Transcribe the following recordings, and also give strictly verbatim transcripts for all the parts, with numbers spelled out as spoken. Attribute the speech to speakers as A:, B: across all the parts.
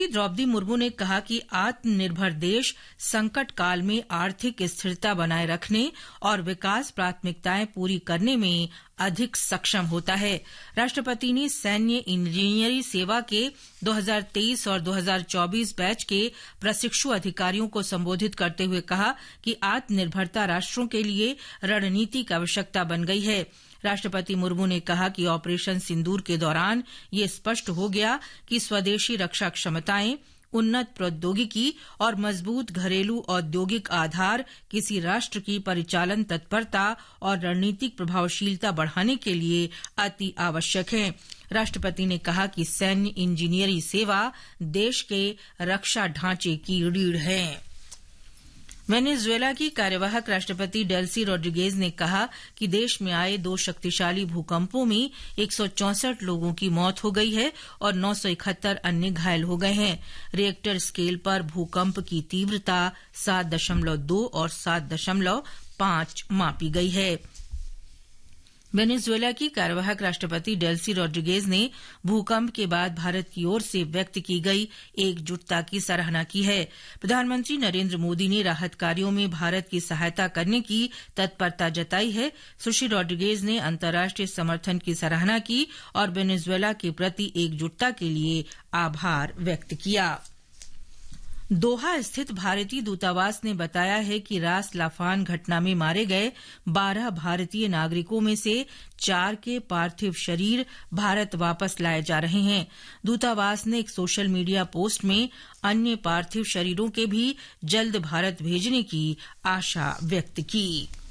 A: द्रौपदी मुर्मू ने कहा कि आत्मनिर्भर देश संकट काल में आर्थिक स्थिरता बनाए रखने और विकास प्राथमिकताएं पूरी करने में अधिक सक्षम होता है। राष्ट्रपति ने सैन्य इंजीनियरी सेवा के दो हज़ार तेईस और दो हज़ार चौबीस बैच के प्रशिक्षु अधिकारियों को संबोधित करते हुए कहा कि आत्मनिर्भरता राष्ट्रों के लिए रणनीति की आवश्यकता बन गई है। राष्ट्रपति मुर्मू ने कहा कि ऑपरेशन सिंदूर के दौरान ये स्पष्ट हो गया कि स्वदेशी रक्षा क्षमताएं, उन्नत प्रौद्योगिकी और मजबूत घरेलू औद्योगिक आधार किसी राष्ट्र की परिचालन तत्परता और रणनीतिक प्रभावशीलता बढ़ाने के लिए अति आवश्यक है। राष्ट्रपति ने कहा कि सैन्य इंजीनियरी सेवा देश के रक्षा ढांचे की रीढ़ है। वेनेजुएला की कार्यवाहक राष्ट्रपति डेल्सी रोड्रिगेज ने कहा कि देश में आए दो शक्तिशाली भूकंपों में एक सौ चौंसठ लोगों की मौत हो गई है और नौ सौ इकहत्तर अन्य घायल हो गए हैं। रिएक्टर स्केल पर भूकंप की तीव्रता सात दशमलव दो और सात दशमलव पांच मापी गई है। वेनेजुएला की कार्यवाहक राष्ट्रपति डेल्सी रोड्रिगेज ने भूकंप के बाद भारत की ओर से व्यक्त की गई एकजुटता की सराहना की है। प्रधानमंत्री नरेंद्र मोदी ने राहत कार्यों में भारत की सहायता करने की तत्परता जताई है। सुश्री रोड्रिगेज ने अंतर्राष्ट्रीय समर्थन की सराहना की और वेनेजुएला के प्रति एकजुटता के लिए आभार व्यक्त किया। दोहा स्थित भारतीय दूतावास ने बताया है कि रास लाफान घटना में मारे गए बारह भारतीय नागरिकों में से चार के पार्थिव शरीर भारत वापस लाए जा रहे हैं। दूतावास ने एक सोशल मीडिया पोस्ट में अन्य पार्थिव शरीरों के भी जल्द भारत भेजने की आशा व्यक्त की।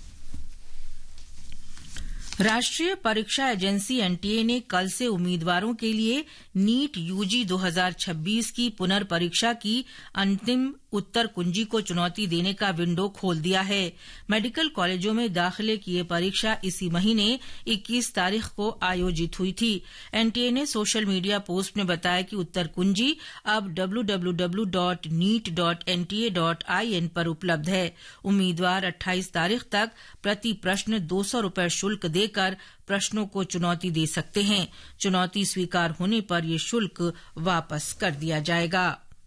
A: राष्ट्रीय परीक्षा एजेंसी एनटीए ने कल से उम्मीदवारों के लिए नीट यूजी दो हज़ार छब्बीस की पुनर्परीक्षा की अंतिम उत्तर कुंजी को चुनौती देने का विंडो खोल दिया है। मेडिकल कॉलेजों में दाखिले की ये परीक्षा इसी महीने इक्कीस तारीख को आयोजित हुई थी। एनटीए ने सोशल मीडिया पोस्ट में बताया कि उत्तर कुंजी अब W W W dot NEET dot N T A dot I N पर उपलब्ध है। उम्मीदवार अट्ठाईस तारीख तक प्रति प्रश्न दो सौ रुपये शुल्क देकर प्रश्नों को चुनौती दे सकते हैं। चुनौती स्वीकार होने पर यह शुल्क वापस कर दिया जाएगा।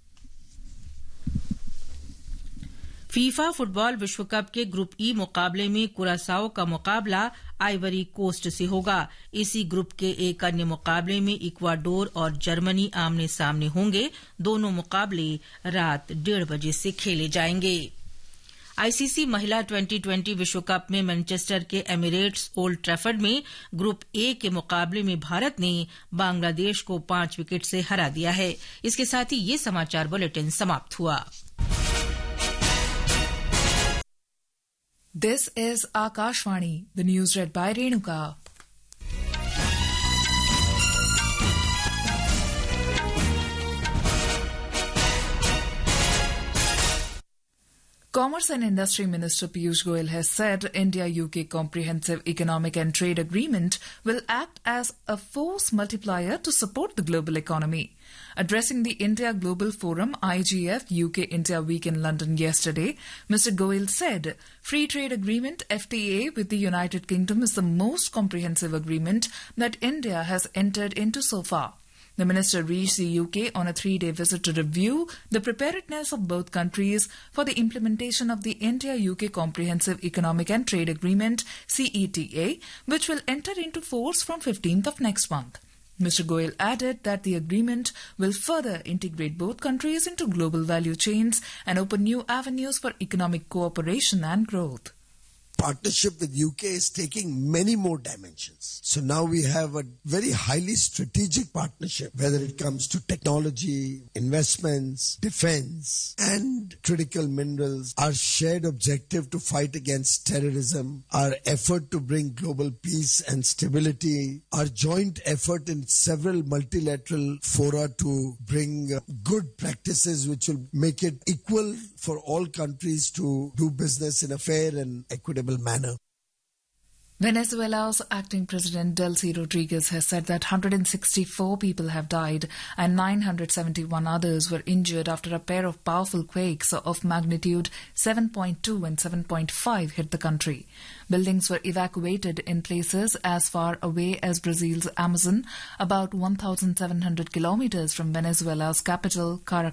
A: फीफा फुटबॉल विश्व कप के ग्रुप ई मुकाबले में कुरासाओ का मुकाबला आइवरी कोस्ट से होगा। इसी ग्रुप के एक अन्य मुकाबले में इक्वाडोर और जर्मनी आमने सामने होंगे। दोनों मुकाबले रात डेढ़ बजे से खेले जाएंगे। आईसीसी महिला ट्वेंटी ट्वेंटी विश्व कप में मैनचेस्टर के एमिरेट्स ओल्ड ट्रैफर्ड में ग्रुप ए के मुकाबले में भारत ने बांग्लादेश को पांच विकेट से हरा दिया है। इसके साथ ही ये समाचार बुलेटिन समाप्त हुआ।
B: This is Akashvani, the news read by Renuka. Commerce and Industry Minister Piyush Goyal has said India-U K Comprehensive Economic and Trade Agreement will act as a force multiplier to support the global economy. Addressing the India Global Forum I G F U K India Week in London yesterday, Mister Goyal said Free Trade Agreement F T A with the United Kingdom is the most comprehensive agreement that India has entered into so far. The minister reached the U K on a three-day visit to review the preparedness of both countries for the implementation of the India-U K Comprehensive Economic and Trade Agreement C E T A, which will enter into force from fifteenth of next month. Mister Goyal added that the agreement will further integrate both countries into global value chains and open new avenues for economic cooperation and growth.
C: Partnership with U K is taking many more dimensions. So now we have a very highly strategic partnership, whether it comes to technology, investments, defense, and critical minerals. Our shared objective to fight against terrorism, our effort to bring global peace and stability, our joint effort in several multilateral fora to bring good practices which will make it equal for all countries to do business in a fair and equitable manner.
B: Venezuela's acting president Delcy Rodriguez has said that one hundred sixty-four people have died and nine hundred seventy-one others were injured after a pair of powerful quakes of magnitude seven point two and seven point five hit the country. Buildings were evacuated in places as far away as Brazil's Amazon, about one thousand seven hundred kilometers from Venezuela's capital, Caracas.